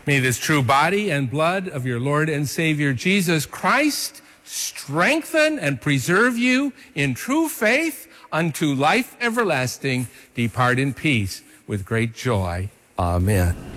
May this true body and blood of your Lord and Savior Jesus Christ strengthen and preserve you in true faith unto life everlasting. Depart in peace with great joy. Amen.